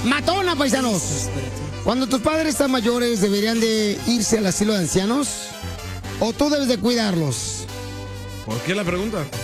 Matona, paisanos. Cuando tus padres están mayores, ¿deberían de irse al asilo de ancianos? ¿O tú debes de cuidarlos? ¿Por qué la pregunta?